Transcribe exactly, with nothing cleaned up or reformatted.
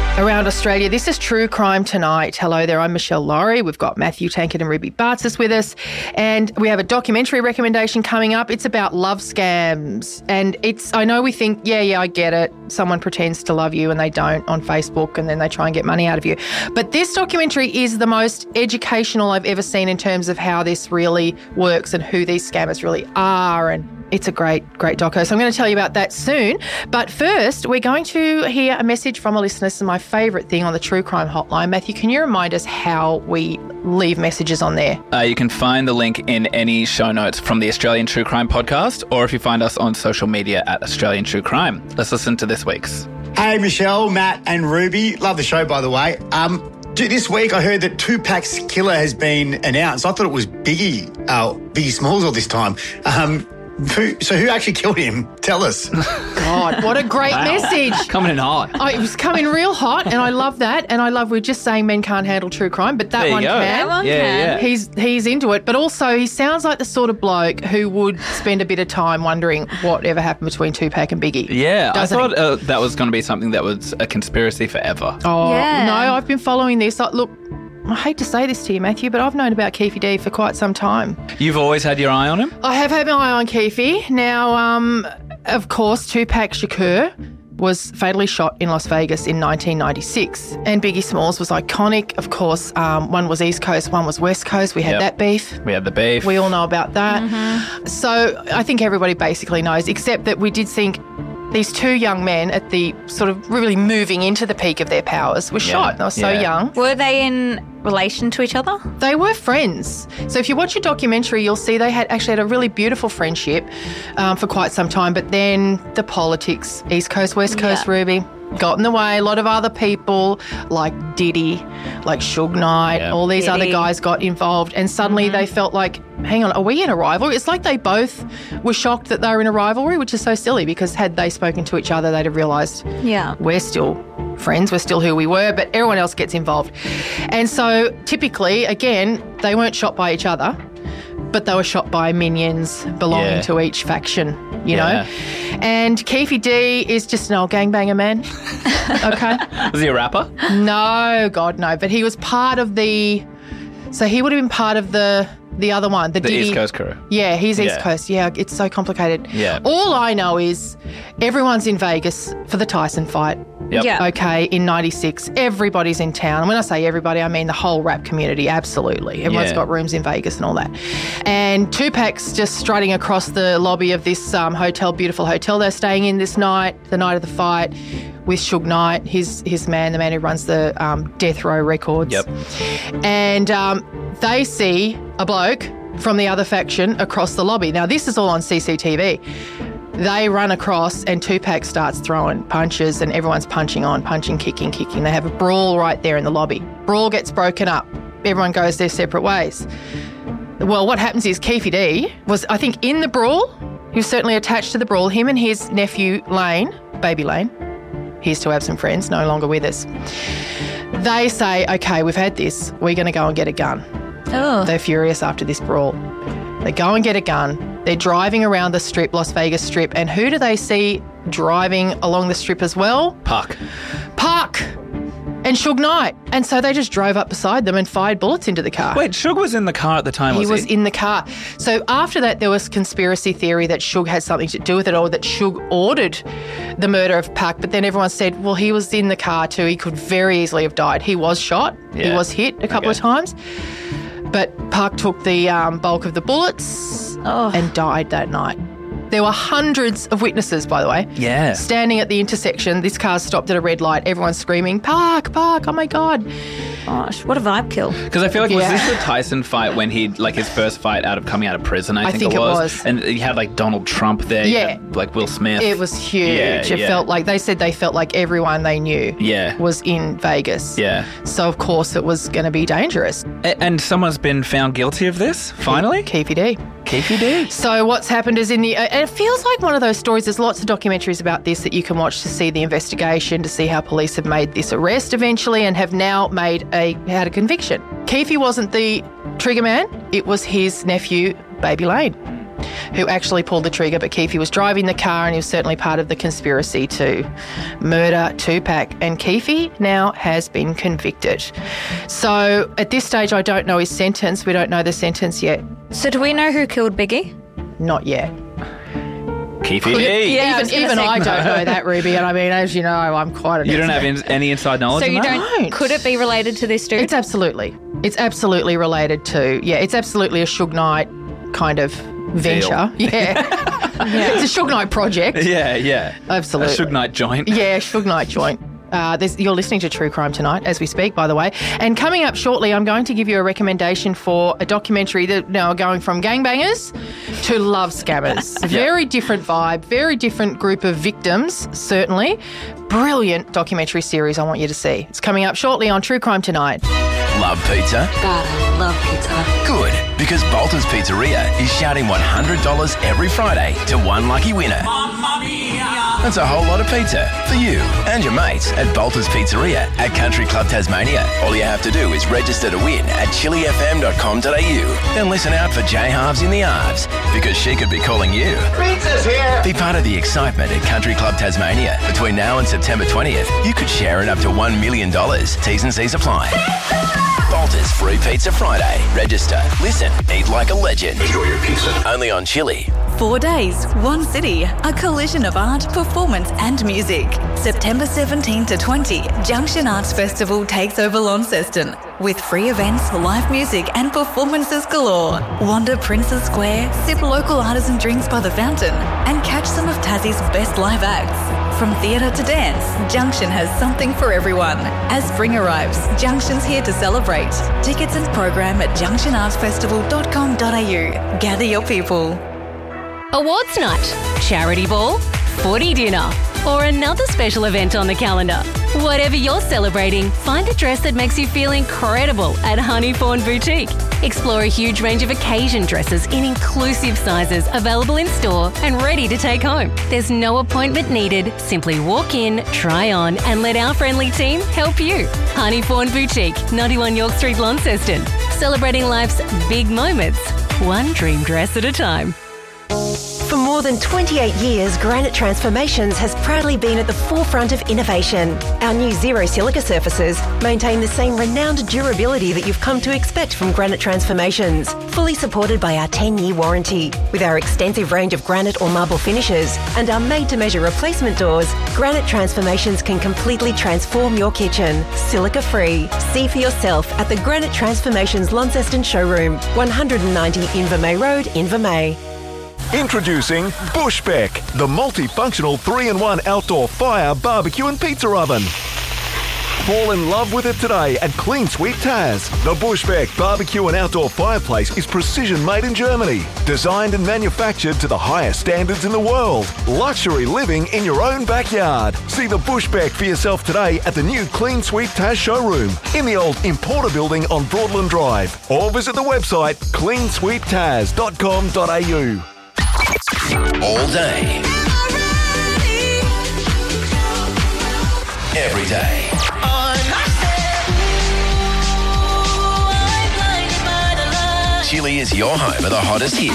Around Australia, this is True Crime Tonight. Hello there, I'm Michelle Laurie. We've got Matthew Tankard and Ruby Bartzis with us, and we have a documentary recommendation coming up. It's about love scams, and it's, I know we think, yeah, yeah, I get it. Someone pretends to love you and they don't on Facebook, and then they try and get money out of you. But this documentary is the most educational I've ever seen in terms of how this really works and who these scammers really are, and it's a great, great doco. So I'm going to tell you about that soon. But first, we're going to hear a message from a listener. This is my favourite thing on the True Crime Hotline. Matthew, can you remind us how we leave messages on there? Uh, you can find the link in any show notes from the Australian True Crime podcast, or if you find us on social media at Australian True Crime. Let's listen to this week's. Hey, Michelle, Matt and Ruby. Love the show, by the way. Um, this week I heard that Tupac's killer has been announced. I thought it was Biggie, uh, Biggie Smalls all this time. Um... Who, so who actually killed him? Tell us. God, what a great Wow. message. Coming in hot. Oh, it was coming real hot, and I love that. And I love, we're just saying men can't handle true crime, but that There you one go. can. That one Yeah, can. yeah. He's he's into it, but also he sounds like the sort of bloke who would spend a bit of time wondering whatever happened between Tupac and Biggie. Yeah, Doesn't I he? thought uh, that was going to be something that was a conspiracy forever. Oh, Yeah. no, I've been following this. Like, look, I hate to say this to you, Matthew, but I've known about Keefe D for quite some time. You've always had your eye on him? I have had my eye on Keefe. Now, um, of course, Tupac Shakur was fatally shot in Las Vegas in nineteen ninety-six. And Biggie Smalls was iconic. Of course, um, one was East Coast, one was West Coast. We had Yep. that beef. We had the beef. We all know about that. So I think everybody basically knows, except that we did think these two young men at the sort of really moving into the peak of their powers were shot. They were so yeah. young. Were they in relation to each other? They were friends. So if you watch a documentary, you'll see they had actually had a really beautiful friendship um, for quite some time. But then the politics, East Coast, West Coast, Yeah. Ruby, got in the way. A lot of other people like Diddy, like Suge Knight, Yeah. all these other Diddy. guys got involved. And suddenly they felt like, hang on, are we in a rivalry? It's like they both were shocked that they were in a rivalry, which is so silly because had they spoken to each other, they'd have realised Yeah. we're still friends, we're still who we were, but everyone else gets involved. And so typically, again, they weren't shot by each other, but they were shot by minions belonging Yeah. to each faction, you Yeah. know. And Keefe D is just an old gangbanger man. Okay. Was he a rapper? No, God, no. But he was part of the, so he would have been part of the, the other one, the, The Diddy. East Coast crew. Yeah, he's East Yeah. Coast. Yeah, it's so complicated. Yeah. All I know is everyone's in Vegas for the Tyson fight. Yep. Yeah. Okay, in ninety-six, everybody's in town. And when I say everybody, I mean the whole rap community, absolutely. Everyone's Yeah. got rooms in Vegas and all that. And Tupac's just strutting across the lobby of this um, hotel, beautiful hotel they're staying in this night, the night of the fight, with Suge Knight, his, his man, the man who runs the um, Death Row Records. Yep. And um, they see a bloke from the other faction across the lobby. Now, this is all on C C T V. They run across and Tupac starts throwing punches and everyone's punching on, punching, kicking, kicking. They have a brawl right there in the lobby. Brawl gets broken up. Everyone goes their separate ways. Well, what happens is Keefe D was, I think, in the brawl. He was certainly attached to the brawl. Him and his nephew, Lane, baby Lane, he used to have some friends, no longer with us. They say, okay, we've had this. We're going to go and get a gun. Oh. They're furious after this brawl. They go and get a gun. They're driving around the strip, Las Vegas Strip, and who do they see driving along the strip as well? Puck. Puck and Suge Knight. And so they just drove up beside them and fired bullets into the car. Wait, Suge was in the car at the time, He was was he? in the car. So after that, there was conspiracy theory that Suge had something to do with it, or that Suge ordered the murder of Puck. But then everyone said, well, he was in the car too. He could very easily have died. He was shot. He Yeah. was hit a couple Okay. of times. But Puck took the um, bulk of the bullets Oh. and died that night. There were hundreds of witnesses, by the way. Yeah. Standing at the intersection. This car stopped at a red light. Everyone's screaming, Park, Park, oh my God. Gosh, what a vibe kill. Because I feel like, was Yeah. this the Tyson fight when he, like his first fight out of coming out of prison, I, I think, think it it was. was. And he had like Donald Trump there. you Yeah. had, like Will Smith. It was huge. Yeah, it yeah. felt like, they said they felt like everyone they knew Yeah. was in Vegas. Yeah. So, of course, it was going to be dangerous. A- and someone's been found guilty of this, finally? Keefe D. Keefe D. So what's happened is in the, uh, and it feels like one of those stories, there's lots of documentaries about this that you can watch to see the investigation, to see how police have made this arrest eventually and have now made a, had a conviction. Keefe wasn't the trigger man, it was his nephew, Baby Lane. who actually pulled the trigger, but Keefe was driving the car and he was certainly part of the conspiracy to murder Tupac. And Keefe now has been convicted. So at this stage, I don't know his sentence. We don't know the sentence yet. So do we know who killed Biggie? Not yet. Keefe. Yeah, I even was gonna even say- I don't know that, Ruby. And I mean, as you know, I'm quite an You don't expert. have in, any inside knowledge So on you that? don't, Don't. could it be related to this dude? It's absolutely. It's absolutely related to, yeah, it's absolutely a Suge Knight kind of venture. Yeah. It's a Suge Knight project. Yeah, yeah. Absolutely. A Suge Knight joint. Yeah, Suge Knight joint. Uh, there's, you're listening to True Crime Tonight as we speak, by the way. And coming up shortly, I'm going to give you a recommendation for a documentary that now going from gangbangers to love scammers. Very different vibe, very different group of victims, certainly. Brilliant documentary series I want you to see. It's coming up shortly on True Crime Tonight. Love pizza? God, I love pizza. Good, because Bolter's Pizzeria is shouting one hundred dollars every Friday to one lucky winner. That's a whole lot of pizza for you and your mates at Bolter's Pizzeria at Country Club Tasmania. All you have to do is register to win at chili f m dot com dot a u. Then listen out for J Halves in the Arves, because she could be calling you. Pizza's here. Be part of the excitement at Country Club Tasmania. Between now and September twentieth, you could share in up to one million dollars. T's and C's apply. Bolter's Free Pizza Friday. Register, listen, eat like a legend. Enjoy your pizza. Only on Chili. Four days, one city, a collision of art, performance and music. September seventeenth to twentieth, Junction Arts Festival takes over Launceston with free events, live music and performances galore. Wander Princes Square, sip local artisan drinks by the fountain and catch some of Tassie's best live acts. From theatre to dance, Junction has something for everyone. As spring arrives, Junction's here to celebrate. Tickets and program at junction arts festival dot com dot a u. Gather your people. Awards night, charity ball, footy dinner, or another special event on the calendar. Whatever you're celebrating, find a dress that makes you feel incredible at Honeyfawn Boutique. Explore a huge range of occasion dresses in inclusive sizes available in store and ready to take home. There's no appointment needed. Simply walk in, try on, and let our friendly team help you. Honeyfawn Boutique, ninety-one York Street, Launceston. Celebrating life's big moments, one dream dress at a time. For more than twenty-eight years, Granite Transformations has proudly been at the forefront of innovation. Our new Zero Silica surfaces maintain the same renowned durability that you've come to expect from Granite Transformations, fully supported by our ten-year warranty. With our extensive range of granite or marble finishes and our made-to-measure replacement doors, Granite Transformations can completely transform your kitchen, silica-free. See for yourself at the Granite Transformations Launceston showroom, one ninety Invermay Road, Invermay. Introducing Bushbeck, the multifunctional three in one outdoor fire, barbecue and pizza oven. Fall in love with it today at Clean Sweep Taz. The Bushbeck barbecue and outdoor fireplace is precision made in Germany, designed and manufactured to the highest standards in the world. Luxury living in your own backyard. See the Bushbeck for yourself today at the new Clean Sweep Taz showroom in the old Importer building on Broadland Drive, or visit the website clean sweep taz dot com dot a u. All day. Every day. Chili is your home of the hottest hits.